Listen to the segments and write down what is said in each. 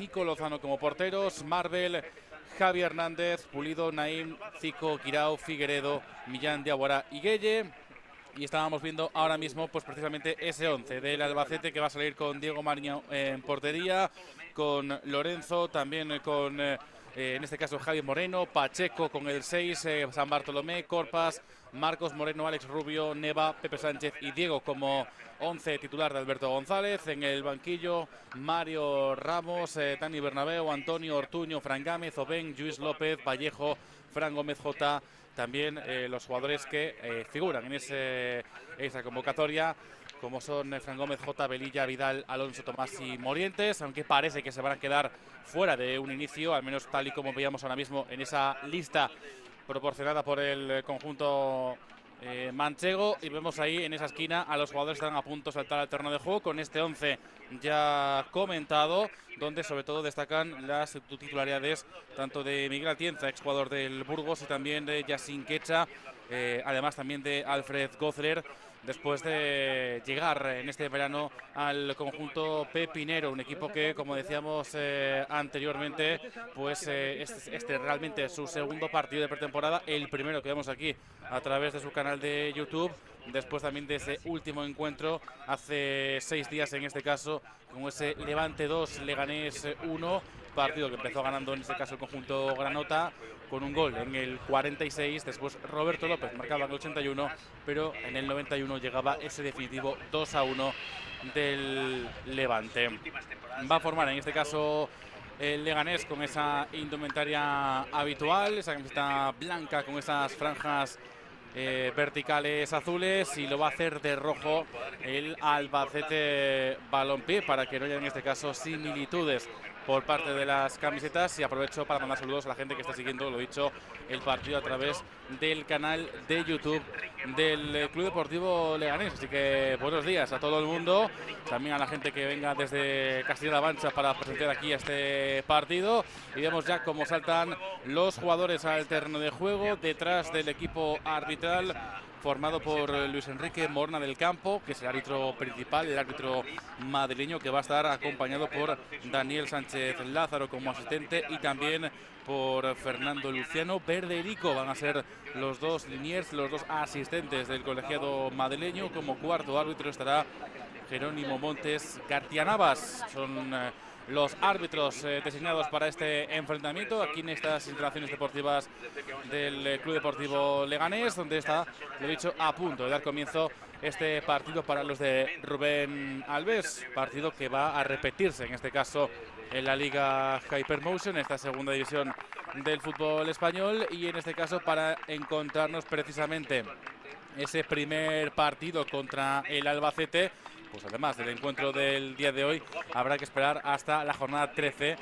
Nico Lozano como porteros, Marvel, Javi Hernández, Pulido, Naim, Zico, Guirao, Figueredo, Millán, Diawara y Gueye. Y estábamos viendo ahora mismo pues precisamente ese 11 del Albacete, que va a salir con Diego Mariño en portería, con Lorenzo, también con en este caso Javi Moreno, Pacheco con el 6, San Bartolomé, Corpas, Marcos Moreno, Alex Rubio, Neva, Pepe Sánchez y Diego como 11 titular de Alberto González. En el banquillo, Mario Ramos, Dani Bernabéu, Antonio Ortuño, Fran Gámez, Oben, Luis López, Vallejo, Fran Gómez J. También los jugadores que figuran en esa convocatoria, como son Fran Gómez, J, Velilla, Vidal, Alonso, Tomás y Morientes, aunque parece que se van a quedar fuera de un inicio, al menos tal y como veíamos ahora mismo en esa lista proporcionada por el conjunto manchego. Y vemos ahí en esa esquina a los jugadores que están a punto de saltar al terreno de juego con este 11 ya comentado, donde sobre todo destacan las titularidades tanto de Miguel Atienza, exjugador del Burgos, y también de Yassin Quecha, además también de Alfred Gozler, después de llegar en este verano al conjunto pepinero, un equipo que, como decíamos anteriormente, pues este realmente es su segundo partido de pretemporada, el primero que vemos aquí a través de su canal de YouTube, después también de ese último encuentro hace 6 días, en este caso, con ese Levante 2, Leganés 1, partido que empezó ganando en este caso el conjunto granota con un gol en el 46, después Roberto López marcaba en el 81, pero en el 91 llegaba ese definitivo 2-1 del Levante. Va a formar en este caso el Leganés con esa indumentaria habitual, esa camiseta blanca con esas franjas verticales azules, y lo va a hacer de rojo el Albacete Balompié, para que no haya en este caso similitudes por parte de las camisetas. Y aprovecho para mandar saludos a la gente que está siguiendo, lo dicho, el partido a través del canal de YouTube del Club Deportivo Leganés. Así que buenos días a todo el mundo, también a la gente que venga desde Castilla-La Mancha para presentar aquí este partido. Y vemos ya cómo saltan los jugadores al terreno de juego detrás del equipo arbitral, formado por Luis Enrique Morna del Campo, que es el árbitro principal, el árbitro madrileño, que va a estar acompañado por Daniel Sánchez Lázaro como asistente, y también por Fernando Luciano Verderico. Van a ser los dos liniers, los dos asistentes del colegiado madrileño. Como cuarto árbitro estará Jerónimo Montes García Navas. Son los árbitros designados para este enfrentamiento aquí en estas instalaciones deportivas del Club Deportivo Leganés, donde está, lo he dicho, a punto de dar comienzo este partido para los de Rubén Alves, partido que va a repetirse en este caso en la Liga Hypermotion, esta segunda división del fútbol español, y en este caso para encontrarnos precisamente ese primer partido contra el Albacete. Pues además del encuentro del día de hoy, habrá que esperar hasta la jornada 13,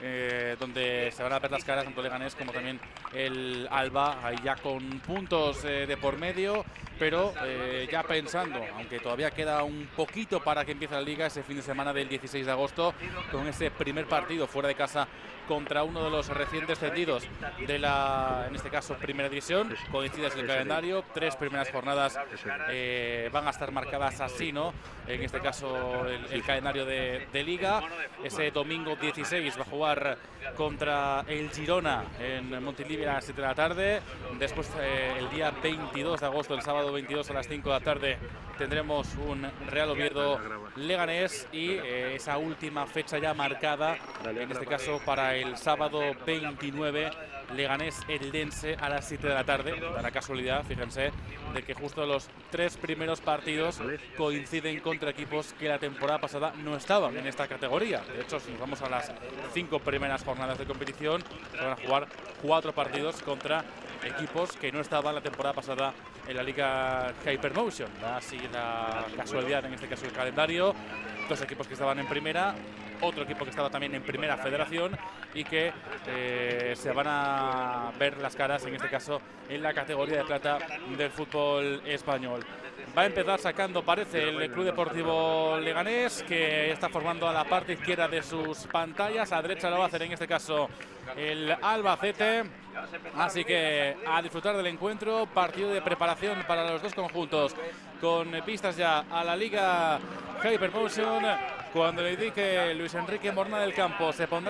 donde se van a ver las caras tanto Leganés como también el Alba, ahí ya con puntos de por medio, pero ya pensando, aunque todavía queda un poquito para que empiece la Liga, ese fin de semana del 16 de agosto, con ese primer partido fuera de casa contra uno de los recién descendidos de la, en este caso, primera división. Coincides el calendario, 3 primeras jornadas van a estar marcadas así, ¿no? En este caso el calendario de Liga. Ese domingo 16 va a jugar contra el Girona en Montilivi a las 7 de la tarde. Después el día 22 de agosto, el sábado 22 a las 5 de la tarde, tendremos un Real Oviedo Leganés, y esa última fecha ya marcada, en este caso para el sábado 29, Leganés Eldense a las 7 de la tarde. Da la casualidad, fíjense, de que justo los 3 primeros partidos coinciden contra equipos que la temporada pasada no estaban en esta categoría. De hecho, si nos vamos a las 5 primeras jornadas de competición, se van a jugar 4 partidos contra equipos que no estaban la temporada pasada en la Liga Hypermotion. Así la casualidad, en este caso el calendario. 2 equipos que estaban en primera, otro equipo que estaba también en primera federación, y que se van a ver las caras, en este caso en la categoría de plata del fútbol español. Va a empezar sacando, parece, el Club Deportivo Leganés, que está formando a la parte izquierda de sus pantallas. A derecha lo va a hacer en este caso el Albacete. Así que a disfrutar del encuentro, partido de preparación para los dos conjuntos, con pistas ya a la Liga Hypermotion. Cuando le indique Luis Enrique Morna del Campo, se pondrá